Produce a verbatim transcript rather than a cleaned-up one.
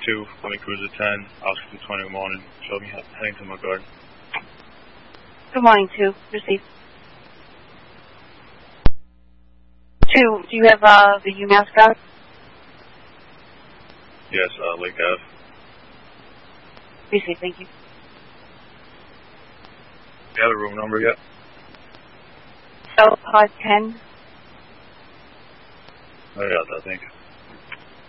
two, Fleming Cruiser ten, Oscar twenty, good morning. Show me heading to my garden. Good morning, two. Receive. Two, do you have uh, the UMass card? Yes, uh, Lake Ave. Receive, thank you. Do you have a room number yet? South Pod ten. I got that, thank you.